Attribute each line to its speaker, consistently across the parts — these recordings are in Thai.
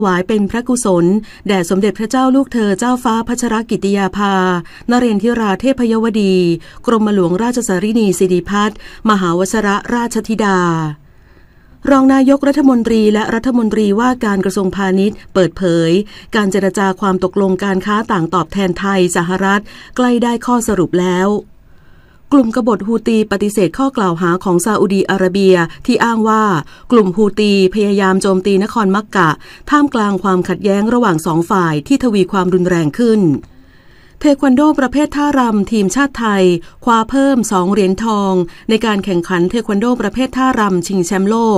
Speaker 1: ถวายเป็นพระกุศลแด่สมเด็จพระเจ้าลูกเธอเจ้าฟ้าพัชรกิติยาภานเรนทิราเทพยวดีกรมหลวงราชสารินีสิริพัฒน์มหาวชรราชธิดารองนายกรัฐมนตรีและรัฐมนตรีว่าการกระทรวงพาณิชย์เปิดเผยการเจรจาความตกลงการค้าต่างตอบแทนไทยสหรัฐใกล้ได้ข้อสรุปแล้วกลุ่มกบฏฮูตีปฏิเสธข้อกล่าวหาของซาอุดีอาระเบียที่อ้างว่ากลุ่มฮูตีพยายามโจมตีนครมักกะท่ามกลางความขัดแย้งระหว่างสองฝ่ายที่ทวีความรุนแรงขึ้นเทควันโดประเภทท่ารำทีมชาติไทยคว้าเพิ่ม2เหรียญทองในการแข่งขันเทควันโดประเภทท่ารำชิงแชมป์โลก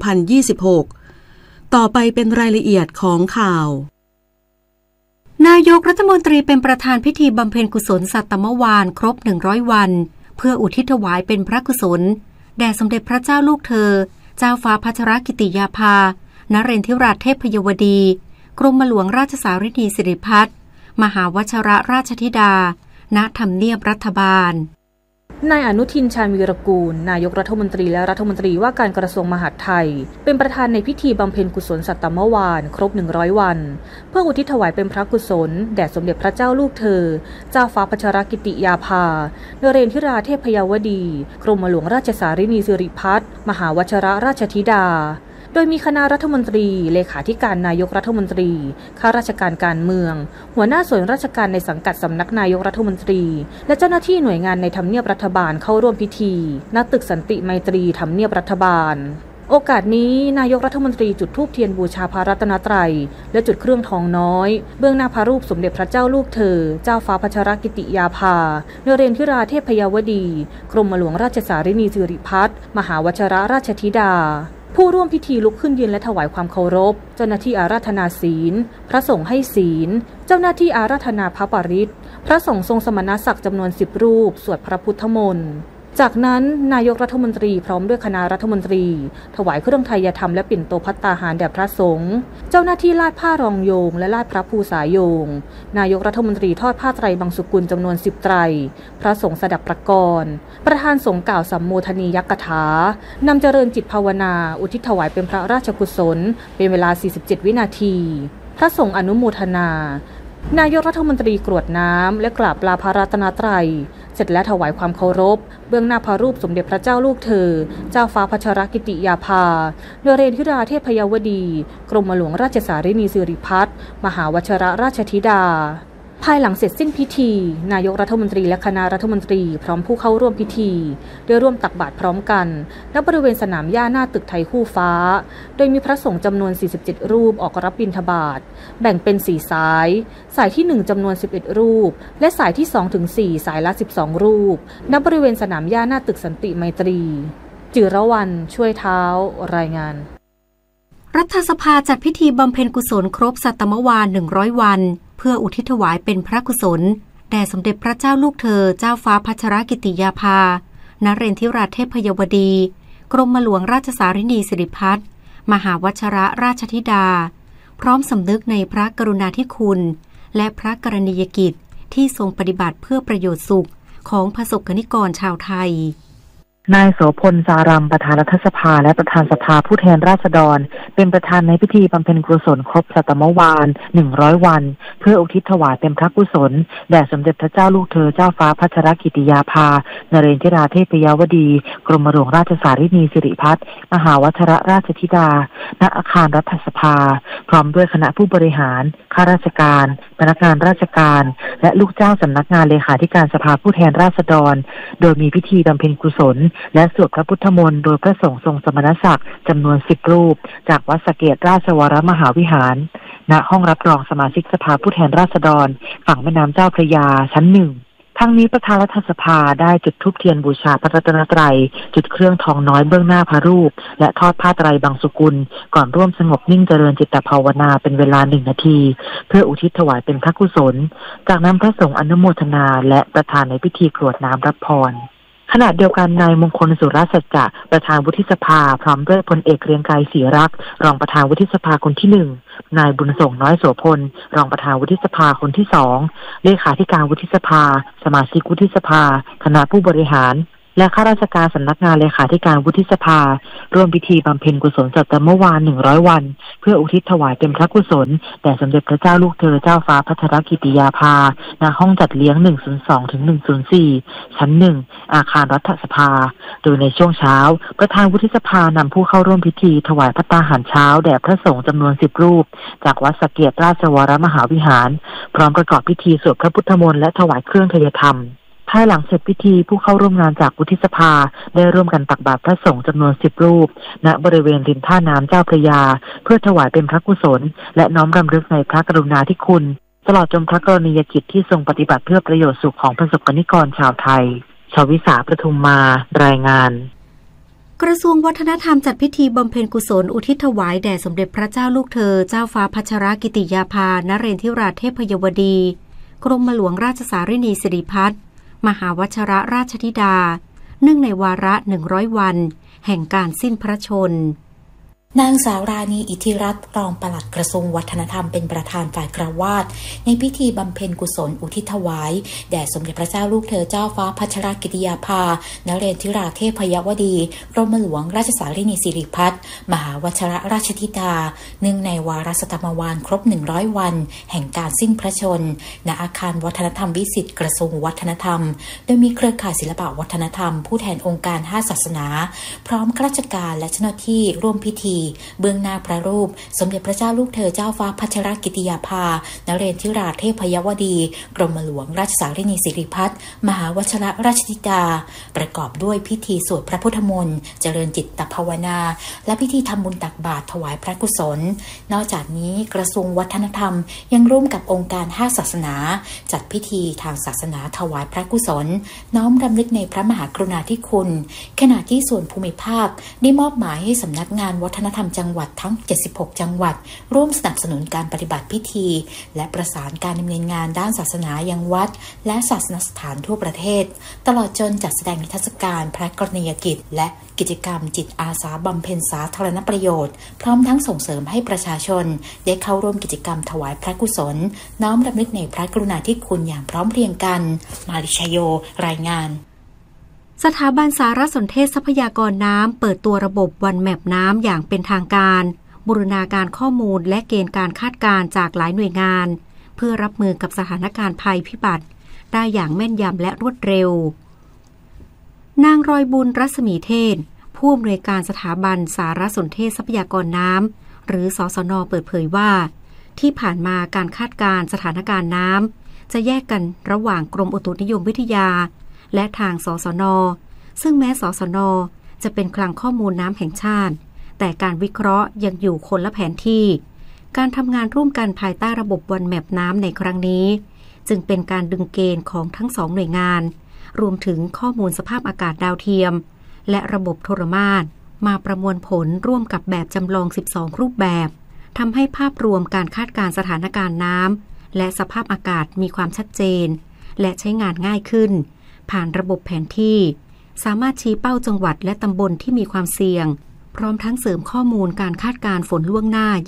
Speaker 1: 2026 ต่อไปเป็นรายละเอียดของข่าวน
Speaker 2: ายกรัฐมนตรีเป็นประธานพิธีบำเพ็ญกุศลสัตตมวานครบ100วันเพื่ออุทิศถวายเป็นพระกุศลแด่สมเด็จพระเจ้าลูกเธอเจ้าฟ้าพัชรกิติยาภานเรนทิราเทพยวดีกรมหลวงราชสารินีสิริพัฒน์มหาวชรราชธิดาณทำเนียบรัฐบาล
Speaker 3: นายอนุทินชาญวีรกูลนายกรัฐมนตรีและรัฐมนตรีว่าการกระทรวงมหาดไทยเป็นประธานในพิธีบำเพ็ญกุศลสัตตมวานครบ100วันเพื่ออุทิศถวายเป็นพระกุศลแด่สมเด็จพระเจ้าลูกเธอเจ้าฟ้าพัชรกิติยาภานเรนทิราเทพยวดีกรมหลวงราชสารินีสิริพัฒน์มหาวชรราชธิดาโดยมีคณะรัฐมนตรีเลขาธิการนายกรัฐมนตรีข้าราชการการเมืองหัวหน้าส่วนราชการในสังกัดสำนักนายกรัฐมนตรีและเจ้าหน้าที่หน่วยงานในทำเนียบรัฐบาลเข้าร่วมพิธีณตึกสันติไมตรีทำเนียบรัฐบาลโอกาสนี้นายกรัฐมนตรีจุดธูปเทียนบูชาพระรัตนตรัยและจุดเครื่องทองน้อยเบื้องหน้าพระรูปสมเด็จพระเจ้าลูกเธอเจ้าฟ้าพัชรกิติยาภานเรนทิราเทพยวดีกรมหลวงราชสารินีสิริพัฒน์มหาวชรราชธิดาผู้ร่วมพิธีลุกขึ้นยืนและถวายความเคารพเจ้าหน้าที่อาราธนาศีลพระสงฆ์ให้ศีลเจ้าหน้าที่อาราธนาพระปริตรพระสงฆ์ทรงสมณศักดิ์จำนวน10รูปสวดพระพุทธมนต์จากนั้นนายกรัฐมนตรีพร้อมด้วยคณะรัฐมนตรีถวายเครื่องไทยธรรมและปิ่นโตภัตตาหารแด่พระสงฆ์เจ้าหน้าที่ลาดผ้ารองโยงและลาดพระภูษาโยงนายกรัฐมนตรีทอดผ้าไตรบังสุกุลจำนวน10ไตรพระสงฆ์สดับประกรณ์ประธานสงฆ์กล่าวสัมโมทนียักถานำเจริญจิตภาวนาอุทิศถวายเป็นพระราชกุศลเป็นเวลา47วินาทีพระสงฆ์อนุโมทนานายกรัฐมนตรีกรวดน้ำและกราบลาพระรัตนตรัยเสร็จแล้วถวายความเคารพเบื้องหน้าพระรูปสมเด็จพระเจ้าลูกเธอเจ้าฟ้าพัชรกิติยาภานเรนทิราเทพยวดีกรมหลวงราชสารินีสิริพัฒน์มหาวชรราชธิดาภายหลังเสร็จสิ้นพิธีนายกรัฐมนตรีและคณะรัฐมนตรีพร้อมผู้เข้าร่วมพิธีได้ร่วมตักบาตรพร้อมกันณบริเวณสนามหญ้าหน้าตึกไทยคู่ฟ้าโดยมีพระสงฆ์จำนวน47รูปออกรับบิณฑบาตแบ่งเป็น4สายที่1จำนวน11รูปและสายที่2ถึง4สายละ12รูปณบริเวณสนามหญ้าหน้าตึกสันติไมตรีจิรวรรณช่วยเท้ารายงาน
Speaker 2: รัฐสภาจัดพิธีบำเพ็ญกุศลครบสัตตมวาน100วันเพื่ออุทิศถวายเป็นพระกุศลแด่สมเด็จพระเจ้าลูกเธอเจ้าฟ้าพัชรกิติยาภานเรนทิราเทพยวดีกรมหลวงราชสารินีสิริพัฒน์มหาวชรราชธิดาพร้อมสำนึกในพระกรุณาธิคุณและพระกรณียกิจที่ทรงปฏิบัติเพื่อประโยชน์สุขของประสบกนิกรชาวไทย
Speaker 4: นายโสพลสารัมประธานรัฐสภาและประธานสภาผู้แทนราษฎรเป็นประธานในพิธีบำเพ็ญกุศลครบสัตตมวาน100วันเพื่ออุทิศถวายเป็นพระกุศลแด่สมเด็จพระเจ้าลูกเธอเจ้าฟ้าพัชรกิติยาภานเรนทิราเทพยวดีกรมหลวงราชสารินีสิริพัฒน์มหาวชรราชธิดาณอาคารรัฐสภาพร้อมด้วยคณะผู้บริหารข้าราชการพนักงานราชการและลูกจ้างสำนักงานเลขาธิการสภาผู้แทนราษฎรโดยมีพิธีบำเพ็ญกุศลและสวดพระพุทธมนต์โดยพระสงฆ์ทรงสมณศักดิ์จำนวน10รูปจากวัดสะเกษราชวรมหาวิหารณห้องรับรองสมาชิกสภาผู้แทนราษฎรฝั่งแม่น้ำเจ้าพระยาชั้น1ทั้งนี้ประธานรัฐสภาได้จุดธูปเทียนบูชาพระรัตนตรัยจุดเครื่องทองน้อยเบื้องหน้าพระรูปและทอดผ้าไตรบังสุกุลก่อนร่วมสงบนิ่งเจริญจิตภาวนาเป็นเวลา1นาทีเพื่ออุทิศถวายเป็นพระกุศลจากนั้นพระสงฆ์อนุโมทนาและประธานในพิธีกรวดน้ำรับพรขณะเดียวกันนายมงคลสุรสัจจะประธานวุฒิสภาพร้อมด้วยพลเอกเกรียงไกรศรีรักษ์รองประธานวุฒิสภาคนที่1นายบุญส่งน้อยโสพลรองประธานวุฒิสภาคนที่2เลขาธิการวุฒิสภาสมาชิกวุฒิสภาคณะผู้บริหารและข้าราชการสำนักงานเลขาธิการวุฒิสภาร่วมพิธีบำเพ็ญกุศลสัตมวาน100 วันเพื่ออุทิศถวายเป็นพระกุศลแด่สมเด็จพระเจ้าลูกเธอเจ้าฟ้าพัชรกิติยาภาณห้องจัดเลี้ยง102ถึง104ชั้น1อาคารรัฐสภาโดยในช่วงเช้าประธานวุฒิสภานำผู้เข้าร่วมพิธีถวายภัตตาหารเช้าแด่พระสงฆ์จำนวน10 รูปจากวัดสะเกียรติราชวรมหาวิหารพร้อมประกอบพิธีสวดพระพุทธมนต์และถวายเครื่องไทยธรรมภายหลังเสร็จพิธีผู้เข้าร่วมงานจากวุฒิสภาได้ร่วมกันตักบาตรพระสงฆ์จำนวน10 รูปณบริเวณริมท่าน้ำเจ้าพระยาเพื่อถวายเป็นพระกุศลและน้อมรำลึกในพระกรุณาธิคุณตลอดจนพระกรณียกิจที่ทรงปฏิบัติเพื่อประโยชน์สุขของประสบกนิกรชาวไทยชวิสาประทุมมารายงาน
Speaker 2: กระทรวงวัฒนธรรมจัดพิธีบำเพ็ญกุศลอุทิศถวายแด่สมเด็จพระเจ้าลูกเธอเจ้าฟ้าพัชรกิติยาภานเรนทิราเทพยวดีกรมหลวงราชสารินีสิริพัฒน์มหาวชิรราชธิดาเนื่องในวาระ100 วันแห่งการสิ้นพระชนม์
Speaker 5: นางสาวราณีอิทธิรัตน์รองปลัดกระทรวงวัฒนธรรมเป็นประธานฝ่ายคฤหัสถ์ในพิธีบำเพ็ญกุศลอุทิศถวายแด่สมเด็จพระเจ้าลูกเธอเจ้าฟ้าพัชรกิติยาภานเรนทิราเทพยวดีกรมหลวงราชสารินีสิริพัฒน์มหาวชิรราชธิดาเนื่องในวาระสัตมวานครบ100 วันแห่งการสิ้นพระชนม์ณอาคารวัฒนธรรมวิสิตกระทรวงวัฒนธรรมโดยมีเครือข่ายศิลปวัฒนธรรมผู้แทนองค์การ5 ศาสนาพร้อมข้าราชการและเจ้าหน้าที่ร่วมพิธีเบื้องหน้าพระรูปสมเด็จพระเจ้าลูกเธอเจ้าฟ้าพัชรกิติยาภานเรนทิราเทพยวดีกรมหลวงราชสารินีสิริพัฒน์มหาวชิรราชธิดาประกอบด้วยพิธีสวดพระพุทธมนต์เจริญจิตภาวนาและพิธีทำบุญตักบาตรถวายพระกุศลนอกจากนี้กระทรวงวัฒนธรรมยังร่วมกับองค์การ5 ศาสนาจัดพิธีทางศาสนาถวายพระกุศลน้อมรำลึกในพระมหากรุณาธิคุณขณะที่ส่วนภูมิภาคได้มอบหมายให้สำนักงานวัฒนธรรมจังหวัดทั้ง76 จังหวัดร่วมสนับสนุนการปฏิบัติพิธีและประสานการดำเนินงานด้านศาสนายังวัดและศาสนสถานทั่วประเทศตลอดจนจัดแสดงนิทรรศการพระกรณียกิจและกิจกรรมจิตอาสาบำเพ็ญสาธารณประโยชน์พร้อมทั้งส่งเสริมให้ประชาชนได้เข้าร่วมกิจกรรมถวายพระกุศลน้อมรำลึกในพระกรุณาธิคุณอย่างพร้อมเพรียงกันมาริชโยรายงาน
Speaker 2: สถาบันสารสนเทศทรัพยากรน้ำเปิดตัวระบบวันแมปน้ำอย่างเป็นทางการบูรณาการข้อมูลและเกณฑ์การคาดการณ์จากหลายหน่วยงานเพื่อรับมือกับสถานการณ์ภัยพิบัติได้อย่างแม่นยำและรวดเร็วนางรอยบุญรัศมีเทศผู้อำนวยการสถาบันสารสนเทศทรัพยากรน้ำหรือสสน.เปิดเผยว่าที่ผ่านมาการคาดการณ์สถานการณ์น้ำจะแยกกันระหว่างกรมอุตุนิยมวิทยาและทางสสน.ซึ่งแม้สสน.จะเป็นคลังข้อมูลน้ำแห่งชาติแต่การวิเคราะห์ยังอยู่คนละแผนที่การทำงานร่วมกันภายใต้ระบบวันแมปน้ำในครั้งนี้จึงเป็นการดึงเกณฑ์ของทั้ง2 หน่วยงานรวมถึงข้อมูลสภาพอากาศดาวเทียมและระบบโทรมาตรมาประมวลผลร่วมกับแบบจำลอง12 รูปแบบทำให้ภาพรวมการคาดการณ์สถานการณ์น้ำและสภาพอากาศมีความชัดเจนและใช้งานง่ายขึ้นผ่านระบบแผนที่สามารถชี้เป้าจังหวัดและตำบลที่มีความเสี่ยงพร้อมทั้งเสริมข้อมูลการคาดการณ์ฝนล่วงหน้า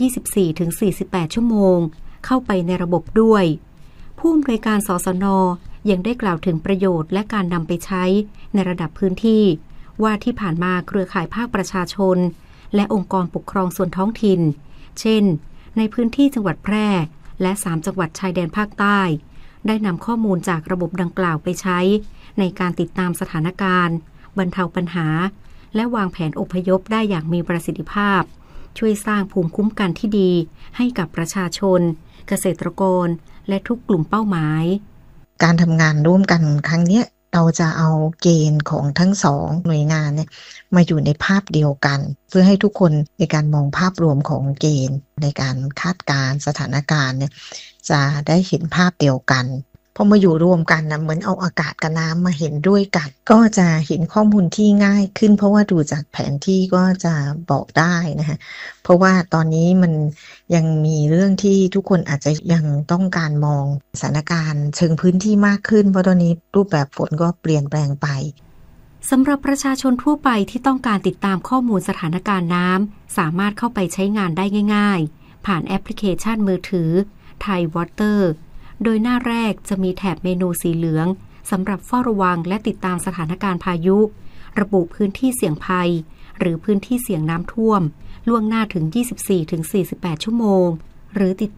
Speaker 2: 24-48 ชั่วโมงเข้าไปในระบบด้วยผู้อำนวยการสสน.ยังได้กล่าวถึงประโยชน์และการนำไปใช้ในระดับพื้นที่ว่าที่ผ่านมาเครือข่ายภาคประชาชนและองค์กรปกครองส่วนท้องถิ่นเช่นในพื้นที่จังหวัดแพร่และ3 จังหวัดชายแดนภาคใต้ได้นำข้อมูลจากระบบดังกล่าวไปใช้ในการติดตามสถานการณ์บรรเทาปัญหาและวางแผนอพยพได้อย่างมีประสิทธิภาพช่วยสร้างภูมิคุ้มกันที่ดีให้กับประชาชนเกษตรกรและทุกกลุ่มเป้าหมาย
Speaker 6: การทำงานร่วมกันครั้งนี้เราจะเอาเกณฑ์ของทั้ง2 หน่วยงานเนี่ยมาอยู่ในภาพเดียวกันเพื่อให้ทุกคนในการมองภาพรวมของเกณฑ์ในการคาดการณ์สถานการณ์เนี่ยจะได้เห็นภาพเดียวกันพอมาอยู่รวมกันนะเหมือนเอาอากาศกับน้ำมาเห็นด้วยกันก็จะเห็นข้อมูลที่ง่ายขึ้นเพราะว่าดูจากแผนที่ก็จะบอกได้นะคะเพราะว่าตอนนี้มันยังมีเรื่องที่ทุกคนอาจจะยังต้องการมองสถานการณ์เชิงพื้นที่มากขึ้นเพราะตอนนี้รูปแบบฝนก็เปลี่ยนแปลงไป
Speaker 2: สำหรับประชาชนทั่วไปที่ต้องการติดตามข้อมูลสถานการณ์น้ำสามารถเข้าไปใช้งานได้ง่ายๆผ่านแอปพลิเคชันมือถือ Thai Water โดยหน้าแรกจะมีแถบเมนูสีเหลืองสำหรับเฝ้าระวังและติดตามสถานการณ์พายุระบุพื้นที่เสี่ยงภัยหรือพื้นที่เสี่ยงน้ำท่วมล่วงหน้าถึง 24-48 ชั่วโมงหรือติด